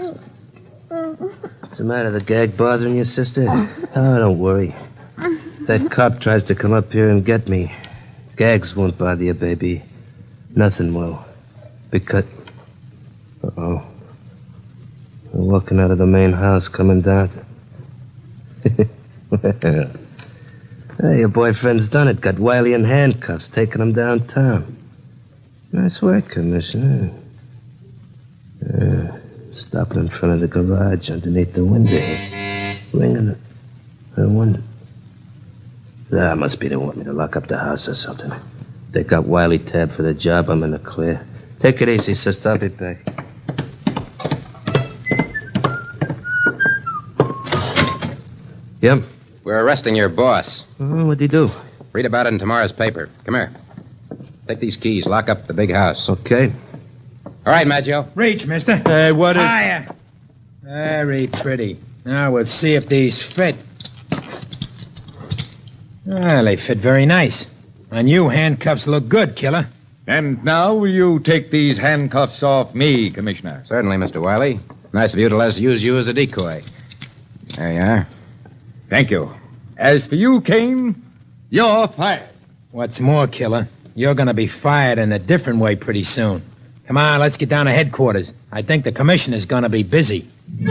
What's the matter? The gag bothering you, sister? Oh, don't worry. If that cop tries to come up here and get me, gags won't bother you, baby. Nothing will. Because... Uh-oh. We're walking out of the main house, coming down. Hey, your boyfriend's done it. Got Wiley in handcuffs, taking him downtown. Nice work, Commissioner. Stopping in front of the garage underneath the window here. Ringing it. I wonder. That must be they want me to lock up the house or something. They got Wiley tabbed for the job. I'm in the clear. Take it easy, sister. I'll be back. Yep. We're arresting your boss. Oh, what'd he do? Read about it in tomorrow's paper. Come here. Take these keys. Lock up the big house. Okay. All right, Maggio. Reach, mister. Hey, what is... Higher. Very pretty. Now we'll see if these fit. Well, they fit very nice. On you, handcuffs look good, killer. And now will you take these handcuffs off me, Commissioner? Certainly, Mr. Wiley. Nice of you to let us use you as a decoy. There you are. Thank you. As for you, Kane, you're fired. What's more, killer, you're going to be fired in a different way pretty soon. Come on, let's get down to headquarters. I think the commissioner's going to be busy.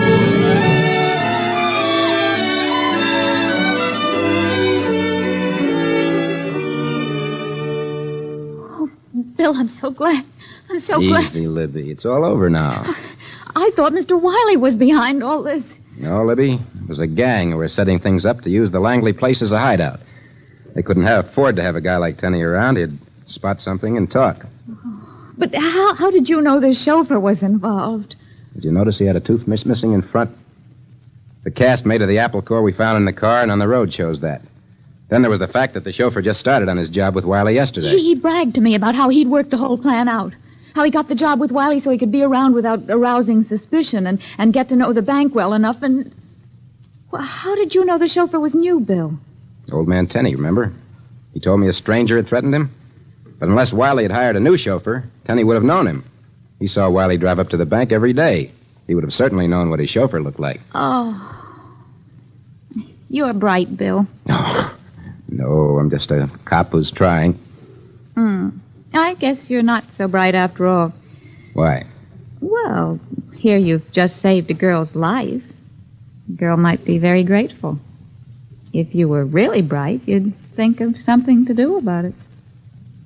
Oh, Bill, I'm so glad. I'm so glad. Easy, Libby. It's all over now. I thought Mr. Wiley was behind all this. No, Libby. It was a gang who were setting things up to use the Langley place as a hideout. They couldn't afford to have a guy like Tenney around. He'd spot something and talk. But how did you know the chauffeur was involved? Did you notice he had a tooth missing in front? The cast made of the apple core we found in the car and on the road shows that. Then there was the fact that the chauffeur just started on his job with Wiley yesterday. He bragged to me about how he'd worked the whole plan out. How he got the job with Wiley so he could be around without arousing suspicion and get to know the bank well enough and... Well, how did you know the chauffeur was new, Bill? Old man Tenney, remember? He told me a stranger had threatened him. But unless Wiley had hired a new chauffeur, Tenney would have known him. He saw Wiley drive up to the bank every day. He would have certainly known what his chauffeur looked like. Oh. You're bright, Bill. No, I'm just a cop who's trying. I guess you're not so bright after all. Why? Well, here you've just saved a girl's life. The girl might be very grateful. If you were really bright, you'd think of something to do about it.